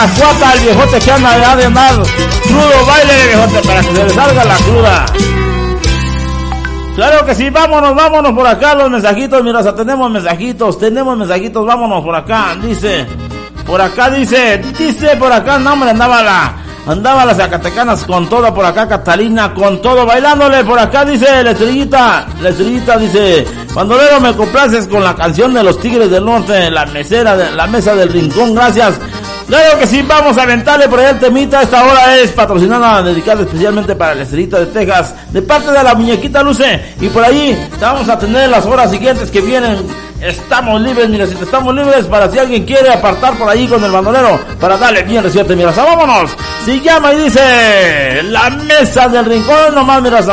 Guanajuato, el viejote que anda de andar crudo, baile viejote para que se le salga la cruda. Claro que sí, vámonos por acá los mensajitos, mira, o sea, tenemos mensajitos, vámonos por acá, dice, por acá, no hombre, andaba las zacatecanas con todo por acá, Catalina, con todo, bailándole por acá, dice, la estrellita dice, bandolero me complaces con la canción de los Tigres del Norte, la mesa del rincón, gracias. Claro que sí, vamos a aventarle por allá el temita. Esta hora es patrocinada, dedicada especialmente para la Estrellita de Texas, de parte de la muñequita Luce. Y por ahí vamos a tener las horas siguientes que vienen. Estamos libres, mira, si estamos libres para si alguien quiere apartar por ahí con el bandolero para darle bien reciente, mira, vámonos. Si llama y dice la mesa del rincón, nomás, mira,